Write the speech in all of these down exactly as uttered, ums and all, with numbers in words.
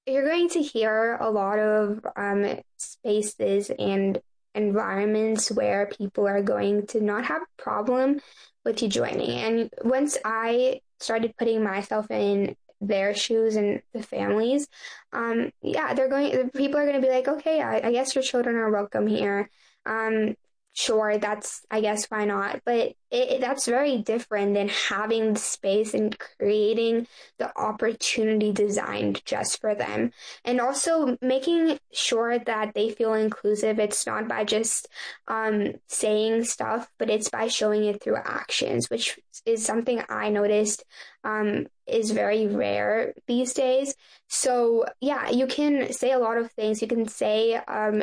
you're going to hear a lot of um, spaces and environments where people are going to not have a problem with you joining. And once I started putting myself in their shoes and the families, um, yeah, they're going, people are going to be like, okay, I, I guess your children are welcome here. Um, sure, that's, I guess, why not? But it, it, that's very different than having the space and creating the opportunity designed just for them. And also making sure that they feel inclusive. It's not by just um, saying stuff, but it's by showing it through actions, which is something I noticed um, is very rare these days. So yeah, you can say a lot of things. You can say um,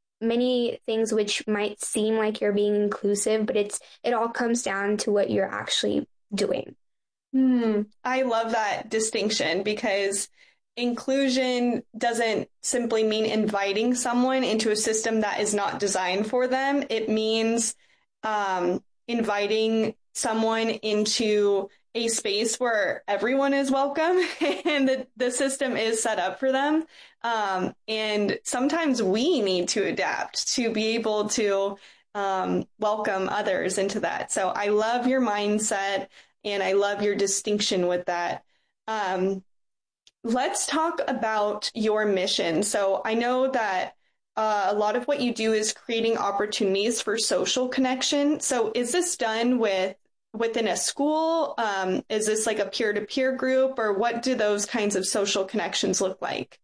many things which might seem like you're being inclusive, but it's it all comes down to what you're actually doing. Hmm. I love that distinction because inclusion doesn't simply mean inviting someone into a system that is not designed for them. It means um, inviting someone into a space where everyone is welcome and the, the system is set up for them. Um, and sometimes we need to adapt to be able to um, welcome others into that. So I love your mindset and I love your distinction with that. Um, let's talk about your mission. So I know that uh, a lot of what you do is creating opportunities for social connection. So is this done with within a school? Um, is this like a peer-to-peer group, or what do those kinds of social connections look like?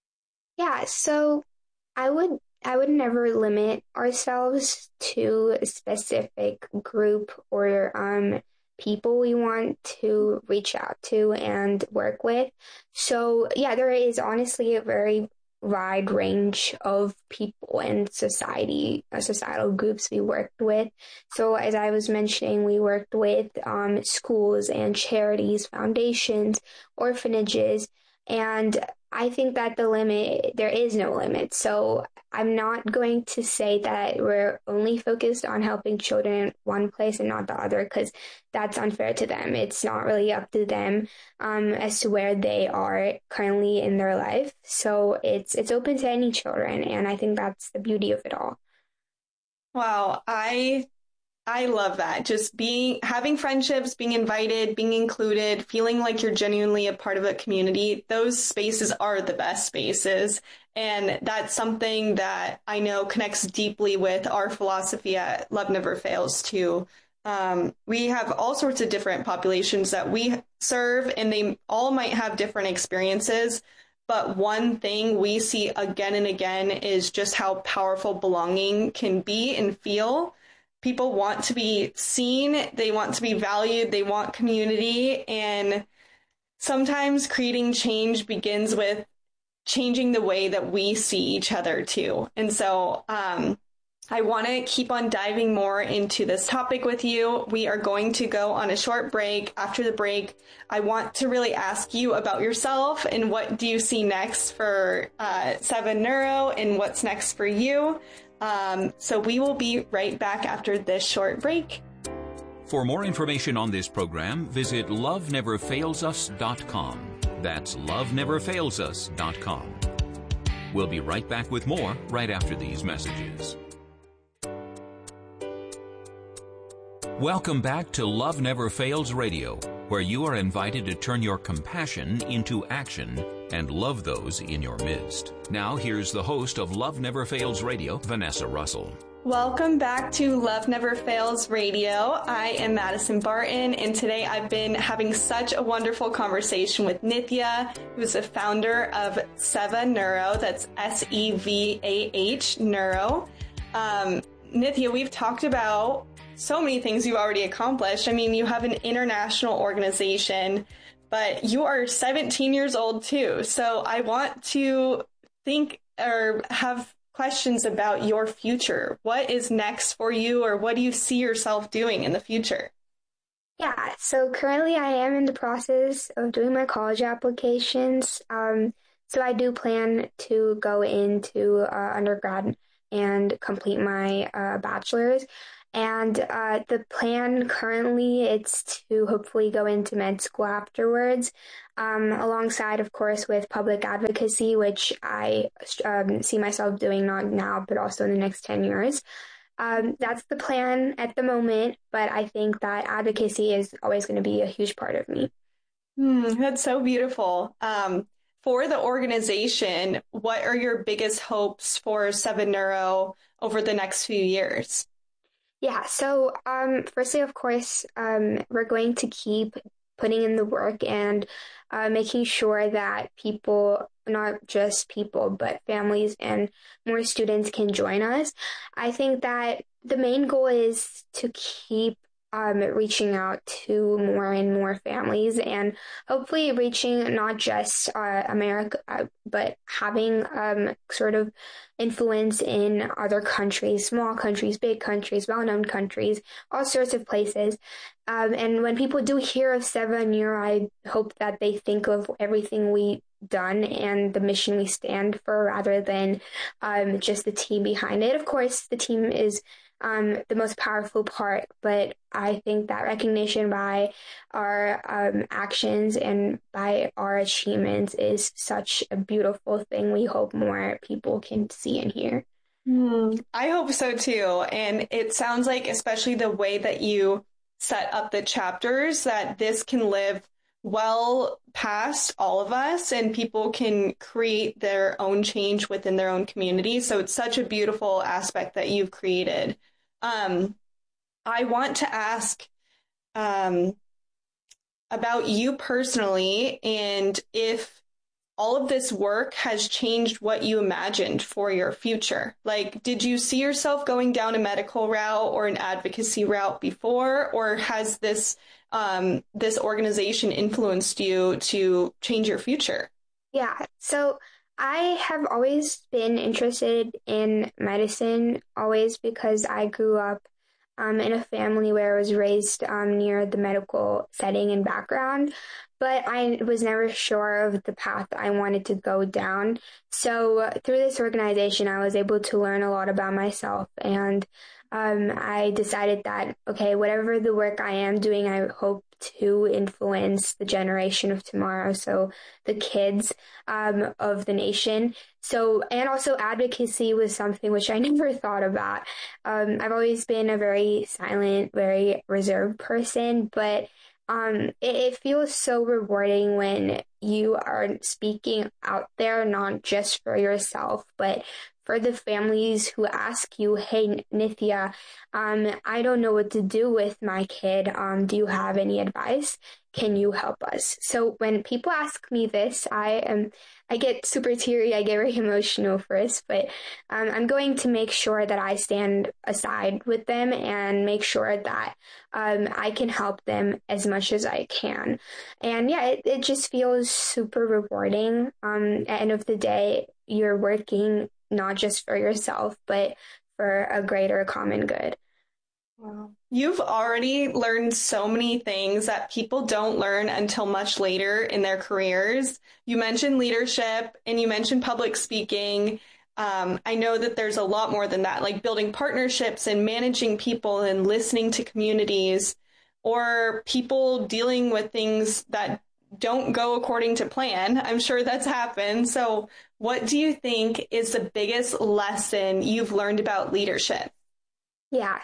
Yeah, so I would I would never limit ourselves to a specific group or um people we want to reach out to and work with. So yeah, there is honestly a very wide range of people and society, uh, societal groups we worked with. So as I was mentioning, we worked with um, schools and charities, foundations, orphanages, and I think that the limit, there is no limit. So I'm not going to say that we're only focused on helping children in one place and not the other, because that's unfair to them. It's not really up to them um, as to where they are currently in their life. So it's it's open to any children, and I think that's the beauty of it all. Wow, I I love that. Just being, having friendships, being invited, being included, feeling like you're genuinely a part of a community. Those spaces are the best spaces. And that's something that I know connects deeply with our philosophy at Love Never Fails too. Um, we have all sorts of different populations that we serve, and they all might have different experiences. But one thing we see again and again is just how powerful belonging can be and feel. People want to be seen, they want to be valued, they want community, and sometimes creating change begins with changing the way that we see each other too. And so um, I want to keep on diving more into this topic with you. We are going to go on a short break. After the break, I want to really ask you about yourself and what do you see next for uh, Seven Neuro and what's next for you. Um, so we will be right back after this short break. For more information on this program, visit love never fails us dot com. That's love never fails us dot com. We'll be right back with more right after these messages. Welcome back to Love Never Fails Radio, where you are invited to turn your compassion into action and love those in your midst. Now, here's the host of Love Never Fails Radio, Vanessa Russell. Welcome back to Love Never Fails Radio. I am Madison Barton, and today I've been having such a wonderful conversation with Nithya, who's the founder of Seva Neuro. That's S E V A H Neuro. Um, Nithya, we've talked about so many things you've already accomplished. I mean, you have an international organization, but you are seventeen years old too. So I want to think or have questions about your future. What is next for you, or what do you see yourself doing in the future? Yeah, so currently I am in the process of doing my college applications. Um, so I do plan to go into uh, undergrad and complete my uh, bachelor's. And uh, the plan currently it's to hopefully go into med school afterwards, um, alongside, of course, with public advocacy, which I um, see myself doing not now, but also in the next ten years. Um, that's the plan at the moment, but I think that advocacy is always going to be a huge part of me. Mm, that's so beautiful. Um, for the organization, what are your biggest hopes for Seven Neuro over the next few years? Yeah, so um, firstly, of course, um, we're going to keep putting in the work and uh, making sure that people, not just people, but families and more students can join us. I think that the main goal is to keep um, reaching out to more and more families and hopefully reaching not just uh, America, uh, but having um, sort of influence in other countries, small countries, big countries, well-known countries, all sorts of places. Um, and when people do hear of Seven Neuro, I hope that they think of everything we done and the mission we stand for rather than um, just the team behind it. Of course, the team is um, the most powerful part, but I think that recognition by our um, actions and by our achievements is such a beautiful thing. We hope more people can see and hear. Hmm, I hope so too. And it sounds like, especially the way that you set up the chapters, that this can live well past all of us and people can create their own change within their own community. So it's such a beautiful aspect that you've created. Um, I want to ask um, about you personally and if all of this work has changed what you imagined for your future. Like, did you see yourself going down a medical route or an advocacy route before, or has this um, this organization influenced you to change your future? Yeah, so I have always been interested in medicine, always because I grew up um, in a family where I was raised um, near the medical setting and background, but I was never sure of the path I wanted to go down. So uh, through this organization, I was able to learn a lot about myself, and um, I decided that, okay, whatever the work I am doing, I hope to influence the generation of tomorrow. So the kids um, of the nation. So, and also advocacy was something which I never thought about. Um, I've always been a very silent, very reserved person, but um, it, it feels so rewarding when you are speaking out there, not just for yourself, but for the families who ask you, hey, Nithya, um, I don't know what to do with my kid. Um, do you have any advice? Can you help us? So when people ask me this, I am, I get super teary. I get very emotional first, but um, I'm going to make sure that I stand aside with them and make sure that um, I can help them as much as I can. And yeah, it, it just feels super rewarding. Um, at the end of the day, you're working not just for yourself, but for a greater common good. Wow. You've already learned so many things that people don't learn until much later in their careers. You mentioned leadership and you mentioned public speaking. Um, I know that there's a lot more than that, like building partnerships and managing people and listening to communities or people dealing with things that don't go according to plan. I'm sure that's happened. So what do you think is the biggest lesson you've learned about leadership? Yeah,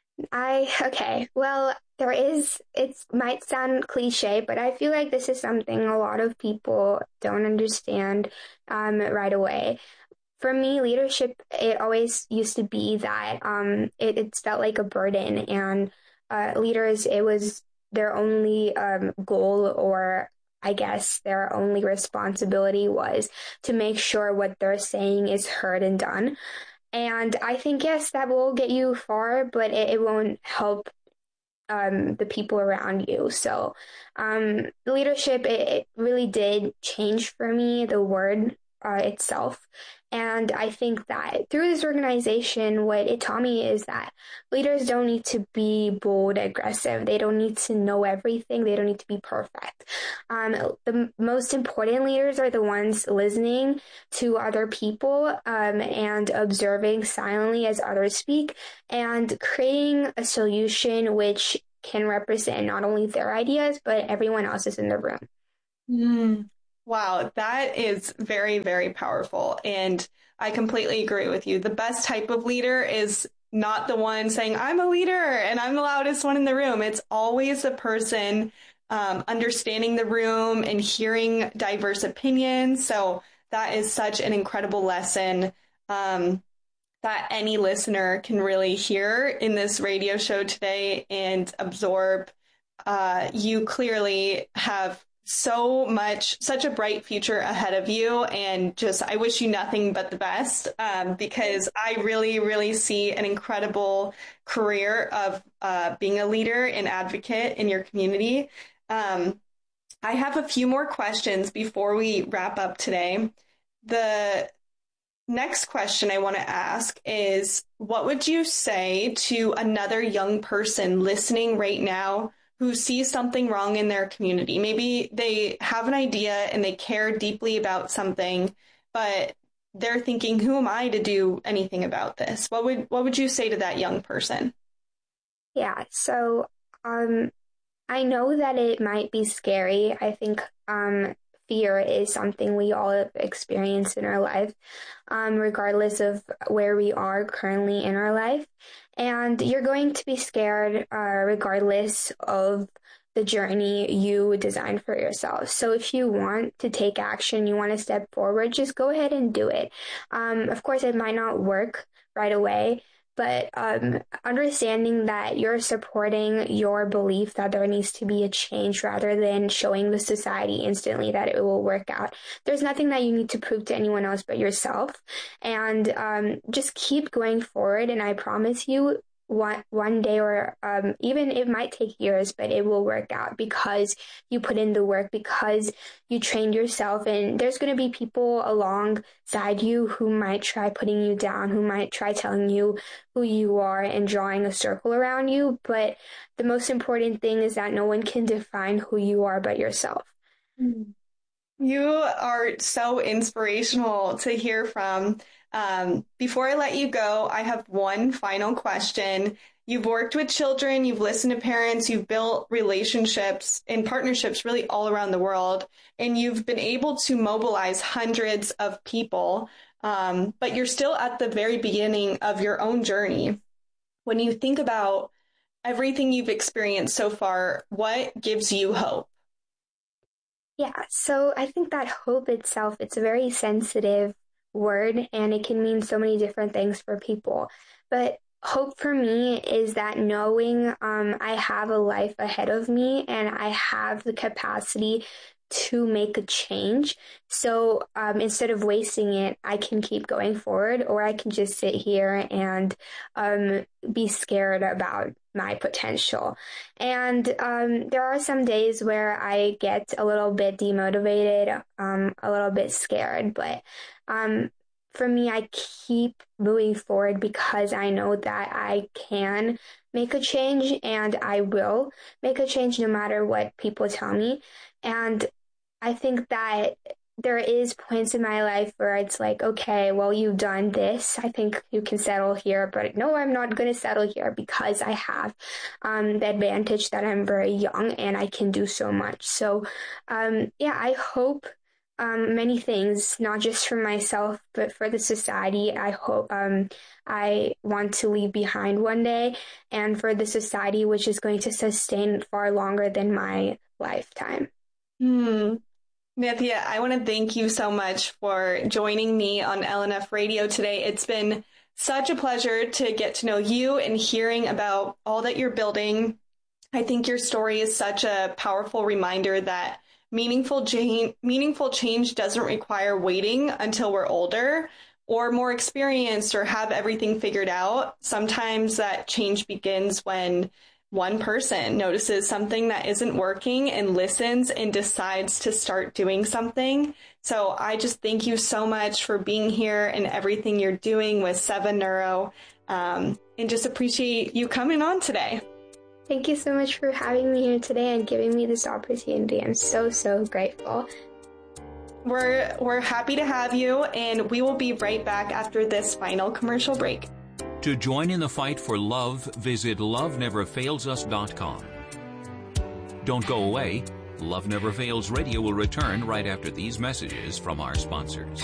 I, okay, well, there is, it might sound cliche, but I feel like this is something a lot of people don't understand um, right away. For me, leadership, it always used to be that um, it, it felt like a burden, and uh, leaders, it was their only um, goal, or I guess their only responsibility was to make sure what they're saying is heard and done. And I think, yes, that will get you far, but it, it won't help um, the people around you. So um, leadership, it, it really did change for me, the word uh, itself. And I think that through this organization, what it taught me is that leaders don't need to be bold, aggressive. They don't need to know everything. They don't need to be perfect. Um, the most important leaders are the ones listening to other people um, and observing silently as others speak and creating a solution which can represent not only their ideas, but everyone else's in the room. Mm. Wow, that is very, very powerful. And I completely agree with you. The best type of leader is not the one saying, I'm a leader and I'm the loudest one in the room. It's always a person um, understanding the room and hearing diverse opinions. So that is such an incredible lesson um, that any listener can really hear in this radio show today and absorb. Uh, you clearly have so much, such a bright future ahead of you. And just, I wish you nothing but the best um, because I really, really see an incredible career of uh, being a leader and advocate in your community. Um, I have a few more questions before we wrap up today. The next question I want to ask is, what would you say to another young person listening right now who sees something wrong in their community? Maybe they have an idea and they care deeply about something, but they're thinking, who am I to do anything about this? What would what would you say to that young person? Yeah, so um, I know that it might be scary. I think um, fear is something we all experience in our life, um, regardless of where we are currently in our life. And you're going to be scared uh, regardless of the journey you designed for yourself. So if you want to take action, you want to step forward, just go ahead and do it. Um, of course, it might not work right away, but um, understanding that you're supporting your belief that there needs to be a change rather than showing the society instantly that it will work out. There's nothing that you need to prove to anyone else but yourself. And um, just keep going forward. And I promise you, one one day or um, even it might take years, but it will work out because you put in the work, because you trained yourself. And there's going to be people alongside you who might try putting you down, who might try telling you who you are and drawing a circle around you. But the most important thing is that no one can define who you are but yourself. You are so inspirational to hear from. Um, before I let you go, I have one final question. You've worked with children, you've listened to parents, you've built relationships and partnerships really all around the world, and you've been able to mobilize hundreds of people, um, but you're still at the very beginning of your own journey. When you think about everything you've experienced so far, what gives you hope? Yeah, so I think that hope itself, it's a very sensitive word and it can mean so many different things for people. But hope for me is that knowing um, I have a life ahead of me and I have the capacity to make a change. So um, instead of wasting it, I can keep going forward, or I can just sit here and um, be scared about my potential. And um, there are some days where I get a little bit demotivated, um, a little bit scared, but um, for me, I keep moving forward because I know that I can make a change and I will make a change no matter what people tell me. And I think that there is points in my life where it's like, okay, well, you've done this. I think you can settle here, but no, I'm not going to settle here because I have um, the advantage that I'm very young and I can do so much. So, um, yeah, I hope um, many things, not just for myself, but for the society. I hope um, I want to leave behind one day, and for the society, which is going to sustain far longer than my lifetime. Hmm. Nithya, I want to thank you so much for joining me on L N F Radio today. It's been such a pleasure to get to know you and hearing about all that you're building. I think your story is such a powerful reminder that meaningful change, meaningful change doesn't require waiting until we're older or more experienced or have everything figured out. Sometimes that change begins when one person notices something that isn't working and listens and decides to start doing something. So I just thank you so much for being here and everything you're doing with Seven Neuro, um, and just appreciate you coming on today. Thank you so much for having me here today and giving me this opportunity. I'm so, so grateful. We're, we're happy to have you, and we will be right back after this final commercial break. To join in the fight for love, visit love never fails us dot com. Don't go away. Love Never Fails Radio will return right after these messages from our sponsors.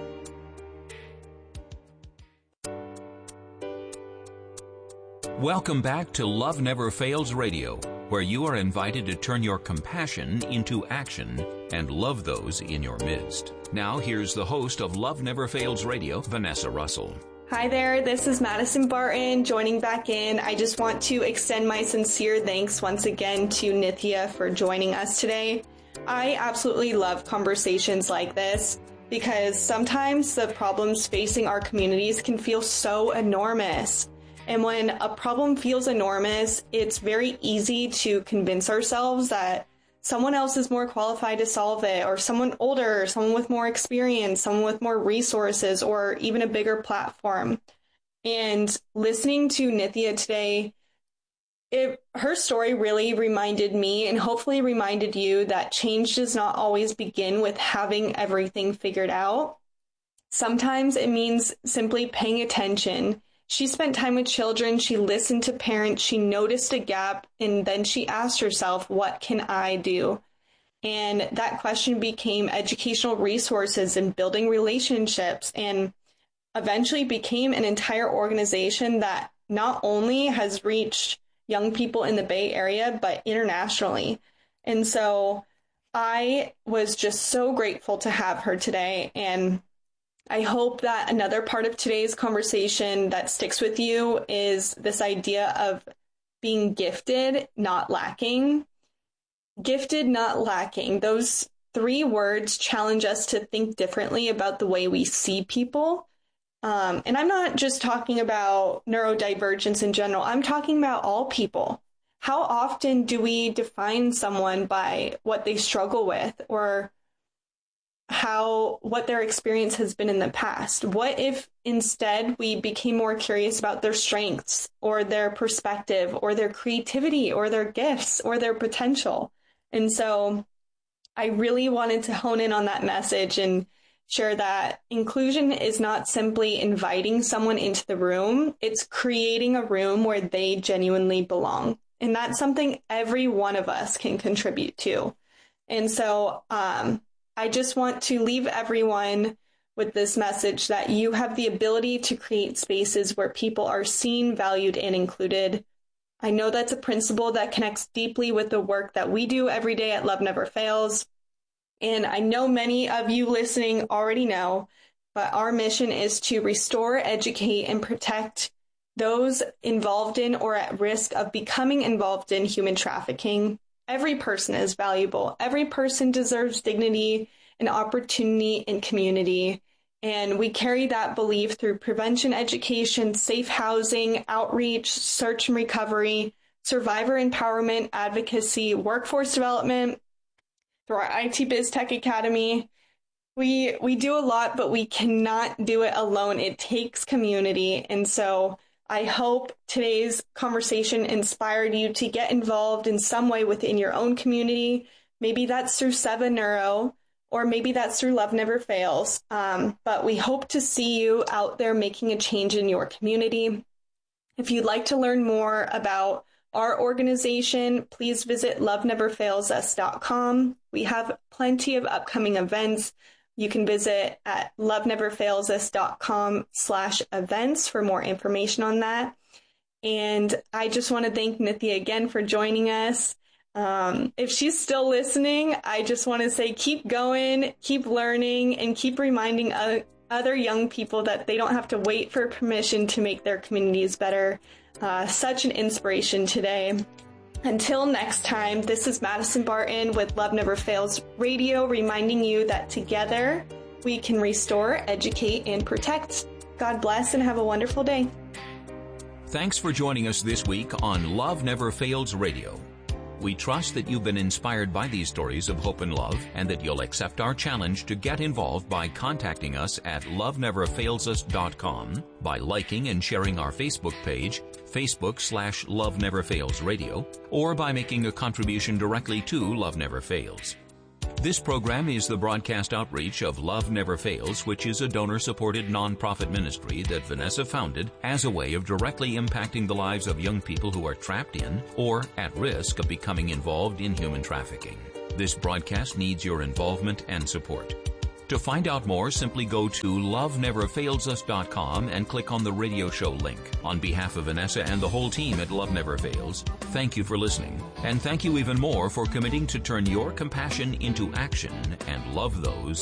Welcome back to Love Never Fails Radio, where you are invited to turn your compassion into action and love those in your midst. Now, here's the host of Love Never Fails Radio, Vanessa Russell. Hi there, this is Madison Barton joining back in. I just want to extend my sincere thanks once again to Nithya for joining us today. I absolutely love conversations like this because sometimes the problems facing our communities can feel so enormous. And when a problem feels enormous, it's very easy to convince ourselves that someone else is more qualified to solve it, or someone older, someone with more experience, someone with more resources, or even a bigger platform. And listening to Nithya today, it, her story really reminded me, and hopefully reminded you, that change does not always begin with having everything figured out. Sometimes it means simply paying attention. She spent time with children, she listened to parents, she noticed a gap, and then she asked herself, what can I do? And that question became educational resources and building relationships, and eventually became an entire organization that not only has reached young people in the Bay Area, but internationally. And so I was just so grateful to have her today, and I hope that another part of today's conversation that sticks with you is this idea of being gifted, not lacking. Gifted, not lacking. Those three words challenge us to think differently about the way we see people. Um, and I'm not just talking about neurodivergence in general. I'm talking about all people. How often do we define someone by what they struggle with, or how what their experience has been in the past? What if instead we became more curious about their strengths, or their perspective, or their creativity, or their gifts, or their potential? And so I really wanted to hone in on that message and share that inclusion is not simply inviting someone into the room, it's creating a room where they genuinely belong. And that's something every one of us can contribute to. And so um I just want to leave everyone with this message that you have the ability to create spaces where people are seen, valued, and included. I know that's a principle that connects deeply with the work that we do every day at Love Never Fails. And I know many of you listening already know, but our mission is to restore, educate, and protect those involved in or at risk of becoming involved in human trafficking. Every person is valuable. Every person deserves dignity and opportunity in community. And we carry that belief through prevention education, safe housing, outreach, search and recovery, survivor empowerment, advocacy, workforce development, through our I T Biz Tech Academy. We, we do a lot, but we cannot do it alone. It takes community. And so I hope today's conversation inspired you to get involved in some way within your own community. Maybe that's through Seven Neuro, or maybe that's through Love Never Fails. Um, but we hope to see you out there making a change in your community. If you'd like to learn more about our organization, please visit love never fails us dot com. We have plenty of upcoming events. You can visit at love never fails us dot com slash events for more information on that. And I just want to thank Nithya again for joining us. Um, if she's still listening, I just want to say keep going, keep learning, and keep reminding uh, other young people that they don't have to wait for permission to make their communities better. Uh, such an inspiration today. Until next time, this is Madison Barton with Love Never Fails Radio, reminding you that together we can restore, educate, and protect. God bless and have a wonderful day. Thanks for joining us this week on Love Never Fails Radio. We trust that you've been inspired by these stories of hope and love, and that you'll accept our challenge to get involved by contacting us at love never fails us dot com, by liking and sharing our Facebook page, Facebook slash Love Never Fails Radio, or by making a contribution directly to Love Never Fails. This program is the broadcast outreach of Love Never Fails, which is a donor-supported nonprofit ministry that Vanessa founded as a way of directly impacting the lives of young people who are trapped in or at risk of becoming involved in human trafficking. This broadcast needs your involvement and support. To find out more, simply go to love never fails us dot com and click on the radio show link. On behalf of Vanessa and the whole team at Love Never Fails, thank you for listening. And thank you even more for committing to turn your compassion into action and love those